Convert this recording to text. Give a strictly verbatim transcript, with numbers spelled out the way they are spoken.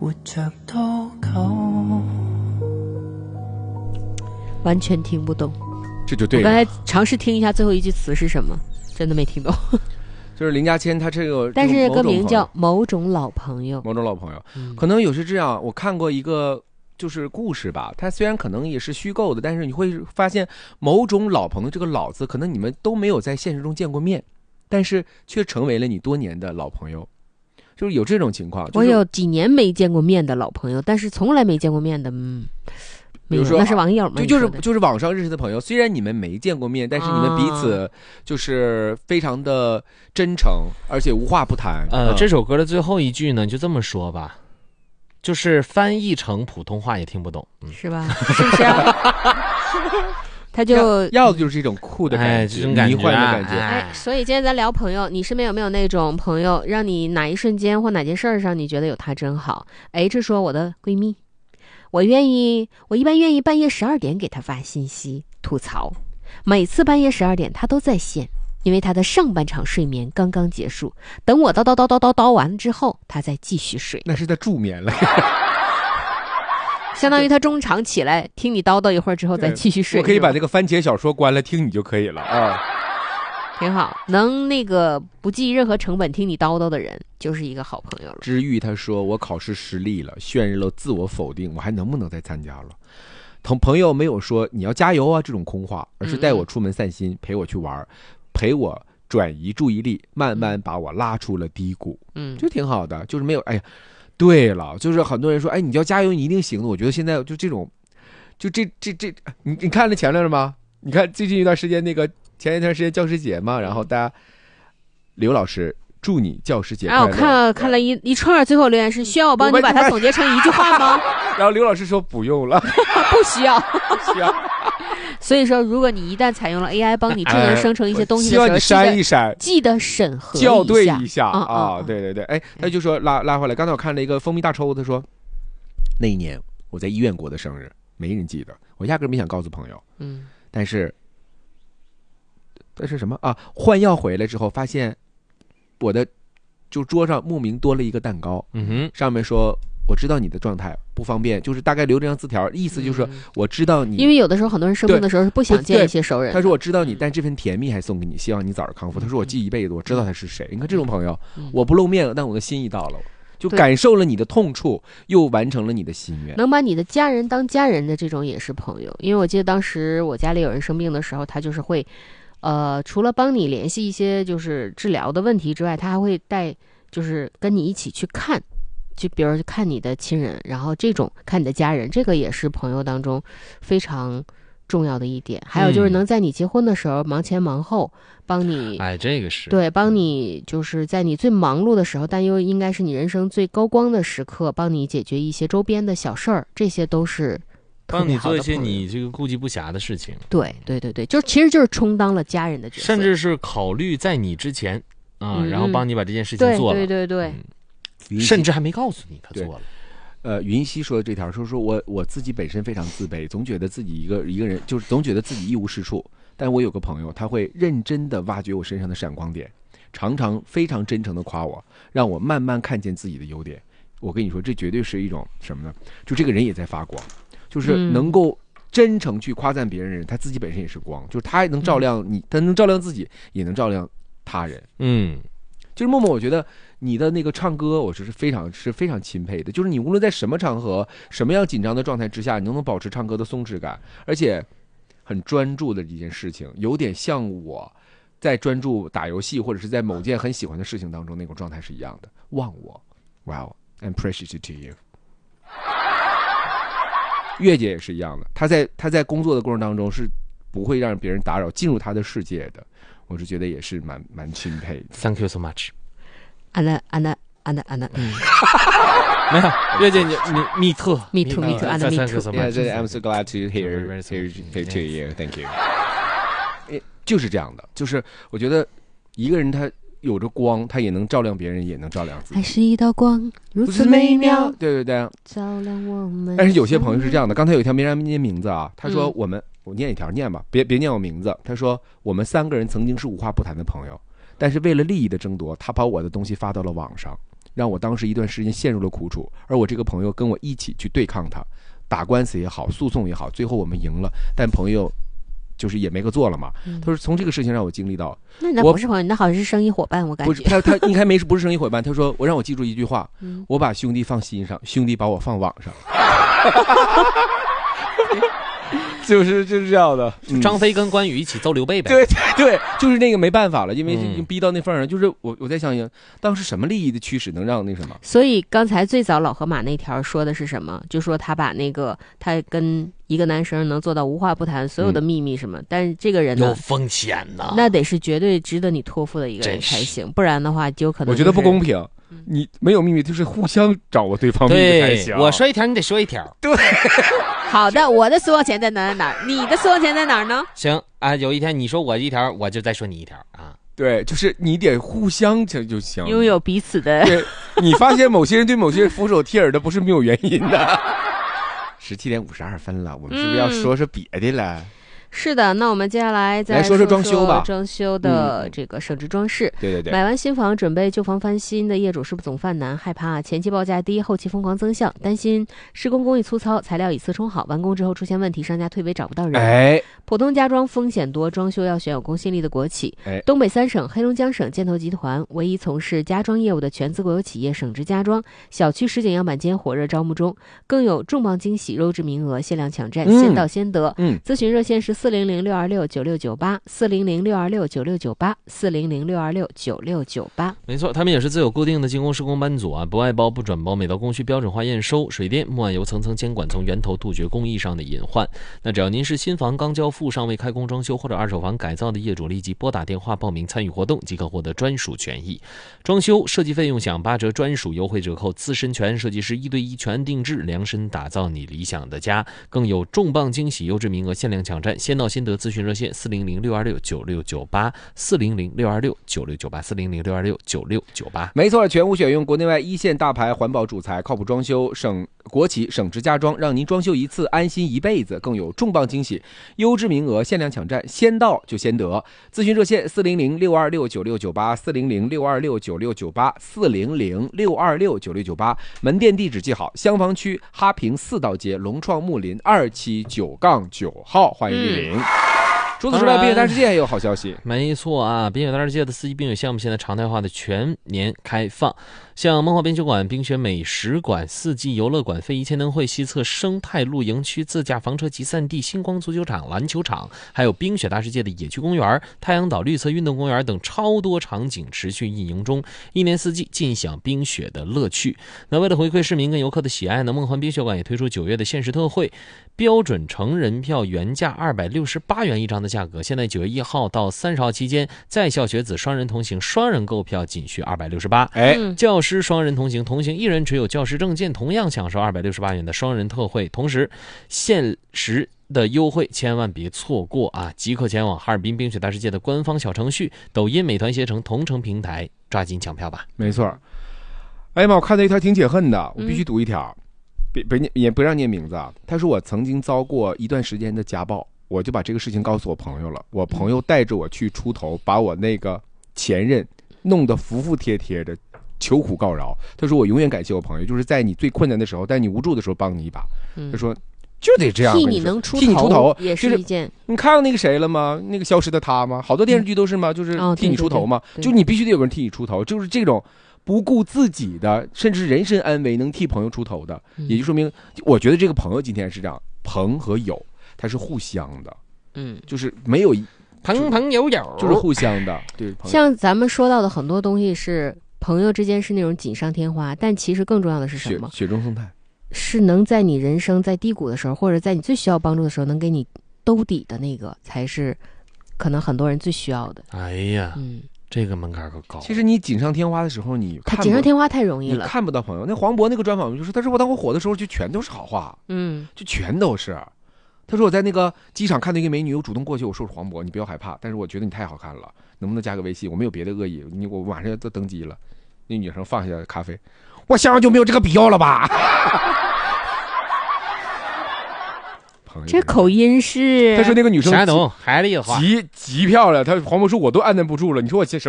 活着多久？ 完全听不懂， 这就对了。 我刚才尝试听一下最后一句词是什么，真的没听懂。 就是林家谦他这个， 但是歌名叫某种老朋友， 某种老朋友，嗯、可能有时这样。我看过一个就是故事吧，它虽然可能也是虚构的，但是你会发现某种老朋友这个老字，可能你们都没有在现实中见过面，但是却成为了你多年的老朋友。就是有这种情况，就是、 我有几年没见过面的老朋友，但是从来没见过面的，嗯。 比如说那是网友吗？ 就就是就是网上认识的朋友，虽然你们没见过面，但是你们彼此就是非常的真诚，而且无话不谈。 呃，嗯、这首歌的最后一句呢，就这么说吧，就是翻译成普通话也听不懂， 嗯、是吧？是不是、啊？他就要, 要的就是这种酷的感觉， 哎、这种感觉迷幻的感觉。 哎，所以今天咱聊朋友，你身边有没有那种朋友，让你哪一瞬间或哪件事上，你觉得有他真好？哎，这说我的闺蜜。我愿意，我一般愿意半夜十二点给他发信息吐槽，每次半夜十二点他都在线，因为他的上半场睡眠刚刚结束，等我叨叨叨叨叨叨完之后，他再继续睡。 那是在助眠了， 相当于他中场起来听你叨叨一会儿之后再继续睡。 我可以把这个番茄小说关了，听你就可以了啊。 挺好，能那个不计任何成本听你叨叨的人，就是一个好朋友了。 知玉他说：“我考试失利了，陷入了自我否定，我还能不能再参加了？”同朋友没有说你要加油啊这种空话，而是带我出门散心，嗯、陪我去玩，陪我转移注意力，慢慢把我拉出了低谷。嗯，就挺好的，就是没有哎呀，对了，就是很多人说，哎，你要加油，你一定行的。我觉得现在就这种，就这这这，你你看那前面了吗？你看最近一段时间那个。前一段时间教师节嘛，然后大家刘老师祝你教师节快乐。 啊，我看了看了一一串，最后留言是需要我帮你把它总结成一句话吗？ 然后刘老师说不用了， 不需要， 不需要。 所以说，如果你一旦采用了 A I 帮你智能生成一些东西的时候， 希望你删一删， 记得审核一下， 校对一下啊、 嗯嗯嗯！ 对对对，哎，他就说拉拉回来。刚才我看了一个蜂蜜大抽，他说那一年我在医院过的生日，没人记得，我压根没想告诉朋友。嗯，但是。这是什么啊？换药回来之后，发现我的就桌上莫名多了一个蛋糕，嗯哼，上面说我知道你的状态不方便，就是大概留这张字条，意思就是我知道你， 因为有的时候很多人生病的时候是不想见一些熟人。 他说我知道你，但这份甜蜜还送给你，希望你早日康复。他说我记一辈子，我知道他是谁。你看这种朋友，我不露面了，但我的心意到了。就感受了你的痛处，又完成了你的心愿。 能把你的家人当家人的这种也是朋友。因为我记得当时我家里有人生病的时候，他就是会呃，除了帮你联系一些就是治疗的问题之外，他还会带就是跟你一起去看，就比如看你的亲人，然后这种看你的家人，这个也是朋友当中非常重要的一点。还有就是能在你结婚的时候、嗯、忙前忙后帮你， 哎，这个是对，帮你就是在你最忙碌的时候，但又应该是你人生最高光的时刻，帮你解决一些周边的小事儿，这些都是帮你做一些你这个顾忌不暇的事情。 对对对对，就其实就是充当了家人的角色， 甚至是考虑在你之前啊、嗯，然后帮你把这件事情做了。 对对对对、 嗯，甚至还没告诉你他做了。 呃，云溪说的这条说说我我自己本身非常自卑，总觉得自己一个一个人就是总觉得自己一无是处。但我有个朋友，他会认真的挖掘我身上的闪光点，常常非常真诚的夸我，让我慢慢看见自己的优点。我跟你说，这绝对是一种什么呢？就这个人也在发光，就是能够真诚去夸赞别人的人，他自己本身也是光，就是他能照亮你，他能照亮自己，也能照亮他人。嗯，就是默默，我觉得你的那个唱歌，我是非常是非常钦佩的。就是你无论在什么场合、什么样紧张的状态之下，你都能保持唱歌的松弛感，而且很专注的一件事情，有点像我在专注打游戏或者是在某件很喜欢的事情当中那种状态是一样的。忘我 ，Wow, I'm precious to you。月姐也是一样的，她在她在工作的过程当中是不会让别人打扰，进入她的世界的。我是觉得也是蛮蛮钦佩的。 Thank you so much。 安娜安娜安娜安娜，嗯， 没有，月姐你你 me too me too me too 安娜 me too。Yeah, I'm so glad to hear hear hear to you. Thank you。就是这样的，就是我觉得一个人他有着光，他也能照亮别人，也能照亮自己。 还是一道光，如此美妙。 对对对， 照亮我们。 但是有些朋友是这样的，刚才有一条没让念名字啊，他说我们、嗯、我念一条念吧，别别念我名字。他说我们三个人曾经是无话不谈的朋友，但是为了利益的争夺，他把我的东西发到了网上， 让我当时一段时间陷入了苦楚，而我这个朋友跟我一起去对抗他，打官司也好，诉讼也好，最后我们赢了，但朋友就是也没个做了嘛。 嗯、 他说从这个事情让我经历到， 那那不是朋友，那好像是生意伙伴，我感觉。 不是他，他应该没不是生意伙伴。他说我让我记住一句话， 嗯、 我把兄弟放心上，兄弟把我放网上。就是就是这样的， 嗯、张飞跟关羽一起揍刘备呗。 对对对，就是那个没办法了，因为已经逼到那份上。嗯、就是我我在想想，当时什么利益的驱使能让那什么？ 所以刚才最早老河马那条说的是什么？就说他把那个他跟一个男生能做到无话不谈，所有的秘密什么，嗯、但是这个人呢， 有风险呐， 那得是绝对值得你托付的一个人才行，不然的话就有可能、就是。 我觉得不公平。你没有秘密，就是互相掌握对方秘密才行。 我说一条，你得说一条。 对。 好的，我的私房钱在哪哪儿？你的私房钱在哪儿呢？ 行啊，有一天你说我一条，我就再说你一条啊。 对，就是你得互相就就行， 拥有彼此的。 对，你发现某些人对某些人俯首帖耳的，不是没有原因的。十七点五十二分了，我们是不是要说说别的了？嗯是的，那我们接下来再说说说装修吧。 装修的这个省值装饰、嗯， 对对对。 买完新房准备旧房翻新的业主是不是总犯难，害怕前期报价低，后期疯狂增项，担心施工工艺粗糙，材料以次充好，完工之后出现问题，商家退尾找不到人。 哎， 普通家装风险多，装修要选有公信力的国企。 哎， 东北三省黑龙江省建投集团唯一从事家装业务的全资国有企业省值家装，小区实景样板间火热招募中，更有重磅惊喜，优质名额，限量抢占， 嗯、 先到先得。 嗯， 咨询热线是四零零六二六九六九八，四零零六二六九六九八，四零零六二六九六九八。 没错，他们也是自有固定的进攻施工班组啊，不外包不转包，每道工序标准化验收，水电木案油层层监管，从源头杜绝工艺上的隐患。那只要您是新房刚交付尚未开工装修或者二手房改造的业主，立即拨打电话报名参与活动，即可获得专属权益。装修设计费用享八折专属优惠折扣，自身全设计师一对一全定制，量身打造你理想的家，更有重磅惊喜，优质名额限量抢占，先到先得。咨询热线四零零六二六九六九八，四零零六二六九六九八，四零零六二六九六九八。 没错，全屋选用国内外一线大牌环保主材，靠谱装修，省国企省值家装，让您装修一次安心一辈子，更有重磅惊喜，优质名额限量抢占，先到就先得。咨询热线四零零六二六九六九八，四零零六二六九六九八，四零零六二六九六九八。门店地址记好，香坊区哈平四道街龙创木林二七九杠九号，欢迎莅临。嗯除此之外，冰雪大世界也有好消息。 没错啊，冰雪大世界的四季冰雪项目现在常态化的全年开放，像梦华冰雪馆、冰雪美食馆、四季游乐馆、非遗签灯会、西侧生态露营区、自驾房车集散地、星光足球场、篮球场，还有冰雪大世界的野区公园、太阳岛绿色运动公园等超多场景持续运营中，一年四季尽享冰雪的乐趣。那为了回馈市民跟游客的喜爱呢，梦幻冰雪馆也推出九月的限时特惠，标准成人票原价二百六十八元一张的价格，现在九月一号到三十号期间，在校学子双人同行双人购票仅需二百六十八， 哎， 教师双人同行同行一人持有教师证件同样享受二百六十八元的双人特惠，同时限时的优惠千万别错过啊！即刻前往哈尔滨冰雪大世界的官方小程序、抖音、美团携程同城平台，抓紧抢票吧。 没错。哎呀妈，我看到一条挺解恨的，我必须读一条，别别也不让念名字啊。他说我曾经遭过一段时间的家暴，我就把这个事情告诉我朋友了。我朋友带着我去出头，把我那个前任弄得服服帖帖的，求苦告饶。他说我永远感谢我朋友，就是在你最困难的时候，在你无助的时候帮你一把。他说就得这样， 替你能出头， 替你出头也是一件。 就是、你看到那个谁了吗？那个消失的他吗？好多电视剧都是吗？嗯、就是替你出头嘛、哦对对对。就你必须得有人替你出头，就是这种不顾自己的，甚至人身安危能替朋友出头的，嗯、也就说明，我觉得这个朋友今天是这样，朋和友它是互相的， 嗯， 就是没有朋朋友友， 就是互相的。对， 像咱们说到的很多东西是朋友之间是那种锦上添花，但其实更重要的是什么？ 雪, 雪中送炭。 是能在你人生在低谷的时候，或者在你最需要帮助的时候，能给你兜底的那个，才是可能很多人最需要的。 哎呀， 嗯， 这个门槛可高。 其实你锦上添花的时候，你看锦上添花太容易了， 你看不到朋友。那黄渤那个专访就是，他说我当我火的时候，就全都是好话， 嗯， 就全都是。他说我在那个机场看到一个美女，我主动过去，我说黄渤，你不要害怕，但是我觉得你太好看了，能不能加个微信？我没有别的恶意，你我马上要登机了。那女生放下咖啡，我想想就没有这个必要了吧。 这口音是， 他说那个女生山东海里话， 极极漂亮。他黄渤说我都按捺不住了。你说我什么